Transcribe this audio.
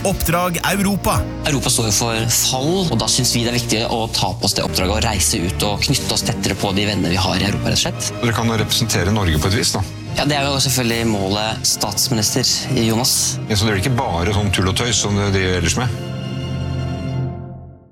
Oppdrag Europa. Europa står jo for fall, og da synes vi det er viktig å ta på oss det oppdraget og reise ut og knytte oss tettere på de venner vi har i Europa, rett og slett. Dere kan jo representere Norge på et vis, da. Ja, det er jo selvfølgelig målet statsminister Jonas. Ja, så det er ikke bare sånn tull og tøys som det driver ellers med?